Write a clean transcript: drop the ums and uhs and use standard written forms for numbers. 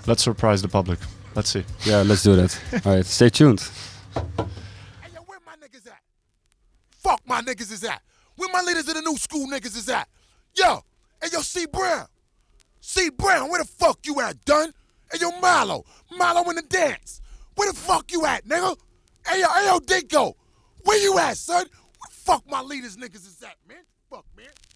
Let's surprise the public. Let's see. Yeah, let's do that. All right, stay tuned. Hey, yo, where my niggas at? Fuck my niggas is at. Where my leaders of the new school niggas is at? Yo, hey, yo, C. Brown. C. Brown, where the fuck you at, done? Hey, yo, Milo in the dance. Where the fuck you at, nigga? Hey, yo, Dinko. Where you at, son? Where the fuck my leaders niggas is at, man? Fuck, man.